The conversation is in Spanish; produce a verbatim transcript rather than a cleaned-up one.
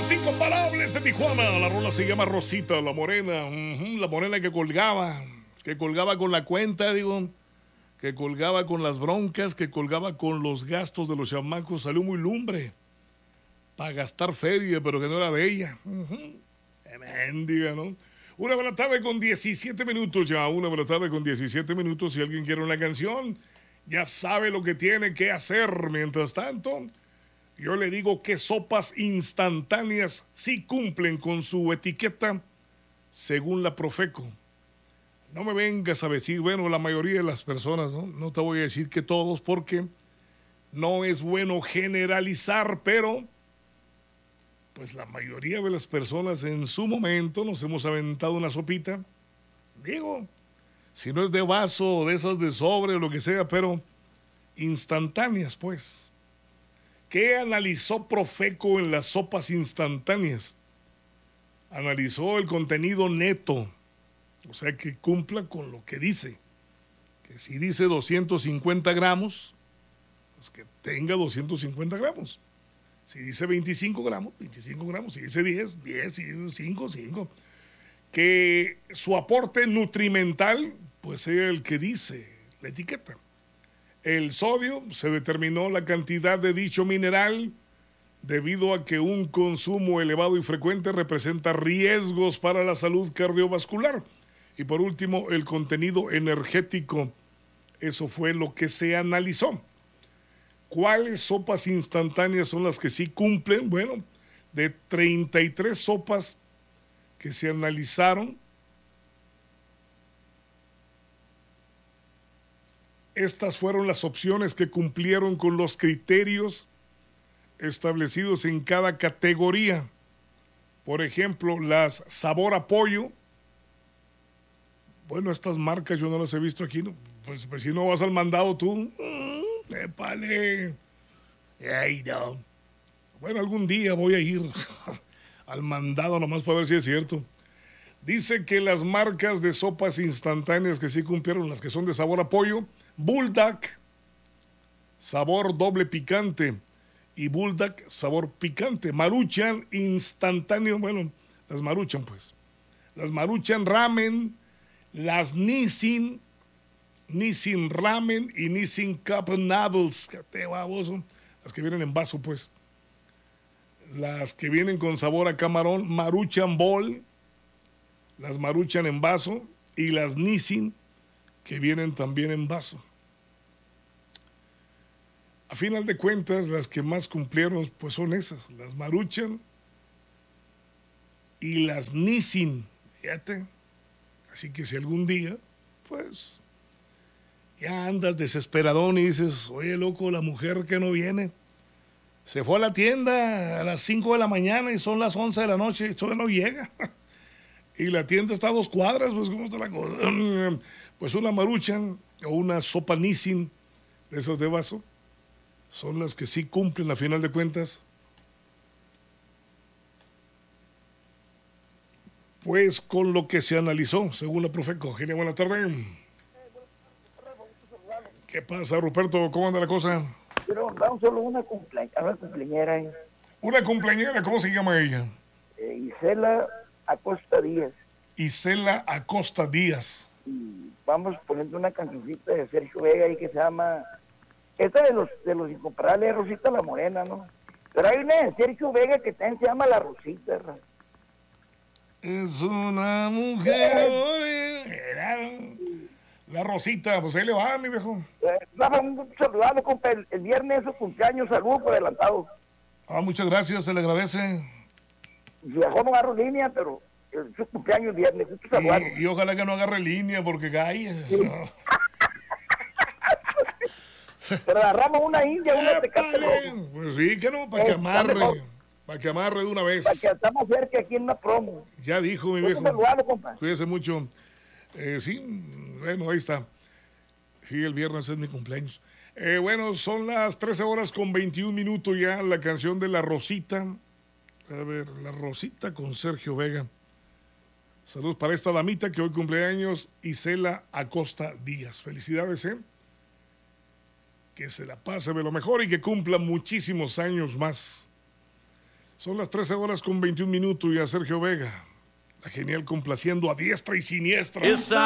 Los Incomparables de Tijuana. La rola se llama Rosita, la morena. Uh-huh, la morena que colgaba, que colgaba con la cuenta, digo, que colgaba con las broncas, que colgaba con los gastos de los chamacos. Salió muy lumbre para gastar feria, pero que no era de ella. Uh-huh. Mendiga, ¿no? Una buena tarde con diecisiete minutos ya. Una buena tarde con diecisiete minutos. Si alguien quiere una canción, ya sabe lo que tiene que hacer. Mientras tanto, yo le digo que sopas instantáneas sí cumplen con su etiqueta según la Profeco. No me vengas a decir, bueno, la mayoría de las personas, ¿no? No te voy a decir que todos, porque no es bueno generalizar, pero pues la mayoría de las personas en su momento nos hemos aventado una sopita. Digo, si no es de vaso o de esas de sobre o lo que sea, pero instantáneas, pues. ¿Qué analizó Profeco en las sopas instantáneas? Analizó el contenido neto, o sea, que cumpla con lo que dice. Que si dice doscientos cincuenta gramos, pues que tenga doscientos cincuenta gramos. Si dice veinticinco gramos, veinticinco gramos. Si dice diez, diez. Si dice cinco, cinco. Que su aporte nutrimental, pues sea el que dice la etiqueta. El sodio, se determinó la cantidad de dicho mineral debido a que un consumo elevado y frecuente representa riesgos para la salud cardiovascular. Y por último, el contenido energético. Eso fue lo que se analizó. ¿Cuáles sopas instantáneas son las que sí cumplen? Bueno, de treinta y tres sopas que se analizaron, estas fueron las opciones que cumplieron con los criterios establecidos en cada categoría. Por ejemplo, las sabor a pollo. Bueno, estas marcas yo no las he visto aquí, ¿no? Pues, pues si no vas al mandado tú, mmm, épale. Ay, no. Bueno, algún día voy a ir al mandado nomás para ver si es cierto. Dice que las marcas de sopas instantáneas que sí cumplieron, las que son de sabor a pollo, Bulldog, sabor doble picante, y Bulldog, sabor picante. Maruchan instantáneo, bueno, las Maruchan pues. Las Maruchan ramen, las Nissin, Nissin ramen y Nissin cup noodles, que te baboso, las que vienen en vaso pues. Las que vienen con sabor a camarón, Maruchan bowl, las Maruchan en vaso, y las Nissin, que vienen también en vaso. A final de cuentas, las que más cumplieron pues son esas, las Maruchan y las Nissin, fíjate. Así que si algún día, pues, ya andas desesperadón y dices, oye, loco, la mujer que no viene, se fue a la tienda a las cinco de la mañana y son las once de la noche y todavía no llega. Y la tienda está a dos cuadras, pues, ¿cómo está la cosa? Pues una Maruchan o una sopa Nissin, de esas de vaso, son las que sí cumplen a final de cuentas. Pues con lo que se analizó, según la Profeco. Genia, buena tarde. ¿Qué pasa, Ruperto? ¿Cómo anda la cosa? Pero vamos solo una, cumple una cumpleañera. ¿eh? Una cumpleañera, ¿cómo se llama ella? Eh, Isela Acosta Díaz. Isela Acosta Díaz. Y vamos poniendo una cancioncita de Sergio Vega ahí que se llama... Esta de los de los incomparables, Rosita la Morena, ¿no? Pero hay una de Sergio Vega que también se llama La Rosita, ¿no? Es una mujer. La Rosita, pues ahí le va, mi viejo. Eh, Rafa, un saludado, compa. El, el viernes es su cumpleaños, saludos por adelantado. Ah, muchas gracias, se le agradece. Viajó no agarro línea, pero es su cumpleaños viernes, es tu y, y ojalá que no agarre línea, porque cae. Sí. No. Pero agarramos una india, una tecate. Pues sí, que no, para que amarre. Para que amarre de una vez. Para que estamos cerca aquí en una promo. Ya dijo mi viejo. Cuídese mucho. Eh, sí, bueno, ahí está. Sí, el viernes es mi cumpleaños. Eh, bueno, son las trece horas con veintiún minutos ya. La canción de La Rosita. A ver, La Rosita con Sergio Vega. Saludos para esta damita que hoy cumpleaños, Isela Acosta Díaz. Felicidades, ¿eh? Que se la pase de lo mejor y que cumpla muchísimos años más. Son las trece horas con veintiún minutos y a Sergio Vega, la genial complaciendo a diestra y siniestra. Esa